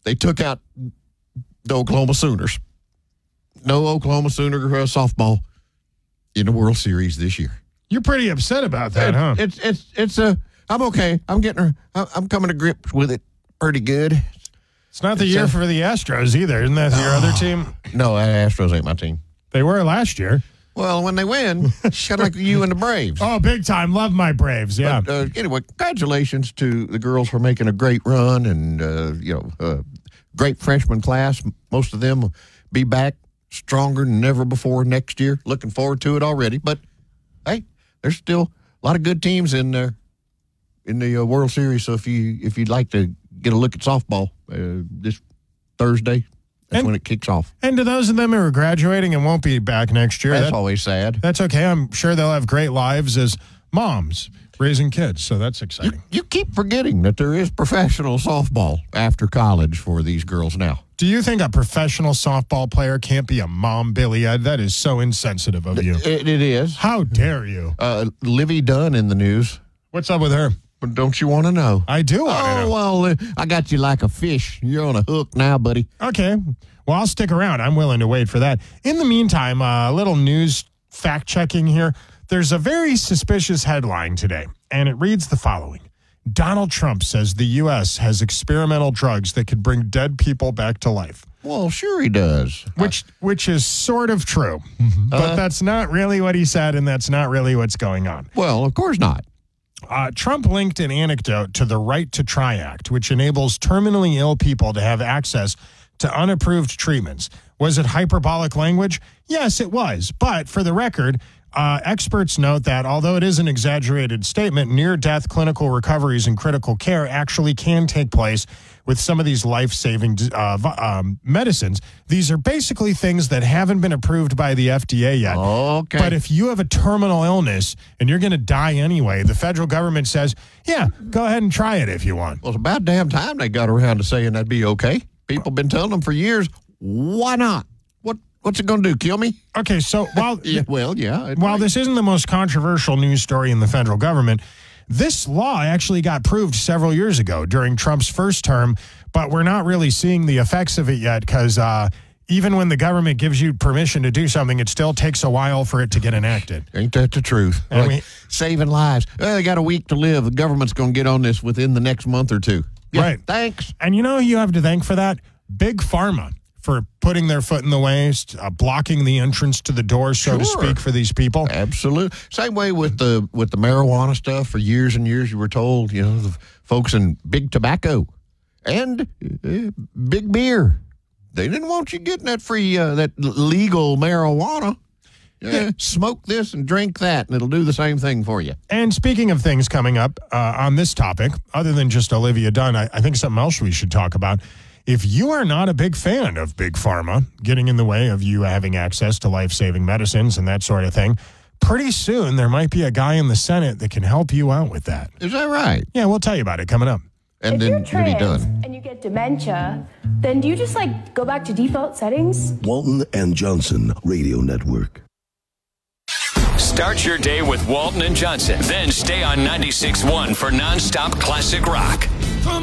they took out the Oklahoma Sooners. No Oklahoma Sooner softball in the World Series this year. You're pretty upset about that, huh? I'm okay. I'm coming to grips with it pretty good. It's not the year for the Astros either. Isn't that your other team? No, Astros ain't my team. They were last year. Well, when they win, kind of like you and the Braves. Oh, big time. Love my Braves, yeah. But, anyway, congratulations to the girls for making a great run and, great freshman class. Most of them will be back stronger than ever before next year. Looking forward to it already. But, hey, there's still a lot of good teams in the World Series. So if you'd like to get a look at softball this Thursday, that's when it kicks off. And to those of them who are graduating and won't be back next year, that's always sad. That's okay. I'm sure they'll have great lives as moms raising kids, so that's exciting. You keep forgetting that there is professional softball after college for these girls now. Do you think a professional softball player can't be a mom, Billy Ed? That is so insensitive of you. It is. How dare you? Livy Dunn in the news. What's up with her? But don't you want to know? I do want to know. Well, I got you like a fish. You're on a hook now, buddy. Okay. Well, I'll stick around. I'm willing to wait for that. In the meantime, a little news fact-checking here. There's a very suspicious headline today, and it reads the following. Donald Trump says the U.S. has experimental drugs that could bring dead people back to life. Well, sure he does. Which is sort of true. But that's not really what he said, and that's not really what's going on. Well, of course not. Trump linked an anecdote to the Right to Try Act, which enables terminally ill people to have access to unapproved treatments. Was it hyperbolic language? Yes, it was. But for the record, experts note that although it is an exaggerated statement, near-death clinical recoveries in critical care actually can take place with some of these life-saving medicines. These are basically things that haven't been approved by the FDA yet. Okay. But if you have a terminal illness and you're going to die anyway, the federal government says, yeah, go ahead and try it if you want. Well, it's about damn time they got around to saying that'd be okay. People been telling them for years, why not? What's it going to do, kill me? Okay, so while this isn't the most controversial news story in the federal government, this law actually got proved several years ago during Trump's first term, but we're not really seeing the effects of it yet because even when the government gives you permission to do something, it still takes a while for it to get enacted. Ain't that the truth? Saving lives. They got a week to live. The government's going to get on this within the next month or two. Yeah, right. Thanks. And you know who you have to thank for that? Big Pharma. For putting their foot in the way, blocking the entrance to the door, so to speak, for these people. Absolutely. Same way with the marijuana stuff. For years and years, you were told, the folks in big tobacco and big beer, they didn't want you getting that free, that legal marijuana. Yeah, smoke this and drink that, and it'll do the same thing for you. And speaking of things coming up on this topic, other than just Olivia Dunn, I think something else we should talk about. If you are not a big fan of Big Pharma getting in the way of you having access to life-saving medicines and that sort of thing, pretty soon there might be a guy in the Senate that can help you out with that. Is that right? Yeah, we'll tell you about it coming up. And if then you're trans you'll be done. And you get dementia, then do you just go back to default settings? Walton and Johnson Radio Network. Start your day with Walton and Johnson. Then stay on 96.1 for nonstop classic rock.